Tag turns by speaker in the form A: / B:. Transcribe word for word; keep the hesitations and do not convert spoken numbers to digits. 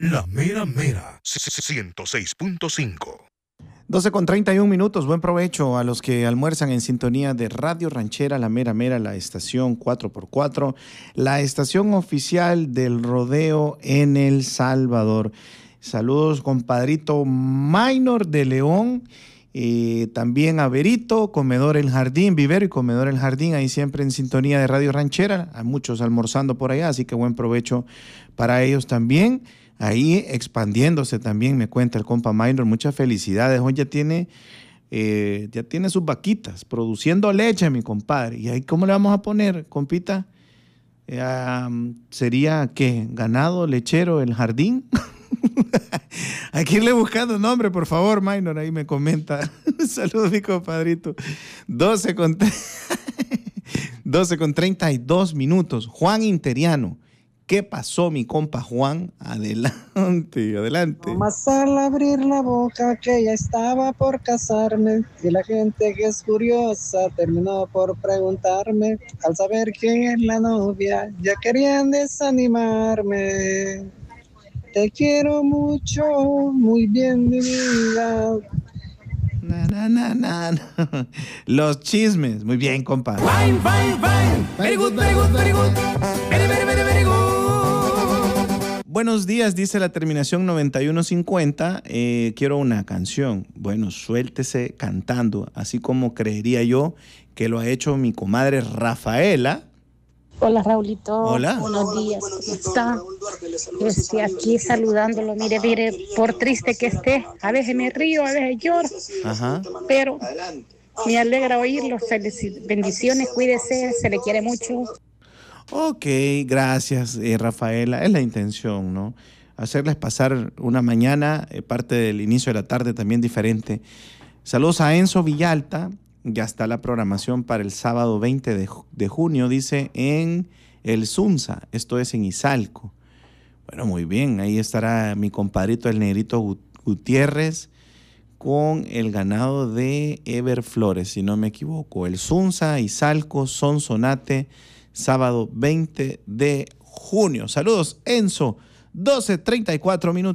A: La Mera Mera, ciento seis punto cinco.
B: doce con treinta y un minutos. Buen provecho a los que almuerzan en sintonía de Radio Ranchera, La Mera Mera, la estación cuatro por cuatro, la estación oficial del rodeo en El Salvador. Saludos, compadrito Minor de León. Eh, también a Berito, Comedor El Jardín, Vivero y Comedor El Jardín, ahí siempre en sintonía de Radio Ranchera. Hay muchos almorzando por allá, así que buen provecho para ellos también. Ahí expandiéndose también, me cuenta el compa Minor. Muchas felicidades. Hoy ya tiene, eh, ya tiene sus vaquitas produciendo leche, mi compadre. ¿Y ahí cómo le vamos a poner, compita? Eh, um, ¿Sería qué? ¿Ganado lechero El Jardín? Hay que irle buscando nombre, por favor, Minor. Ahí me comenta. Saludos, mi compadrito. doce con, doce con treinta y dos minutos. Juan Interiano. ¿Qué pasó, mi compa Juan? Adelante, adelante.
C: Más al abrir la boca que ya estaba por casarme y la gente que es curiosa terminó por preguntarme. Al saber quién es la novia, ya querían desanimarme. Te quiero mucho, muy bien, mi vida.
B: Na, na, na, na, na. Los chismes. Muy bien, compa.
D: Fine, fine, fine. Very good, very good, very good. Very, very, very, very good.
B: Buenos días, dice la terminación noventa y uno cincuenta. Eh, quiero una canción. Bueno, suéltese cantando, así como creería yo que lo ha hecho mi comadre Rafaela.
E: Hola, Raulito.
B: Hola.
E: Buenos días, ¿cómo está? Estoy aquí saludándolo. Mire, mire, por triste que esté, a veces me río, a veces lloro.
B: Ajá.
E: Pero me alegra oírlo. Bendiciones, cuídese, se le quiere mucho.
B: Ok, gracias, eh, Rafaela. Es la intención, ¿no? Hacerles pasar una mañana, eh, parte del inicio de la tarde también diferente. Saludos a Enzo Villalta. Ya está la programación para el sábado veinte de junio, dice, en el Sunza. Esto es en Izalco. Bueno, muy bien. Ahí estará mi compadrito, el Negrito Gutiérrez, con el ganado de Ever Flores, si no me equivoco. El Sunza, Izalco, Sonsonate, sábado veinte de junio. Saludos, Enzo. doce treinta y cuatro minutos.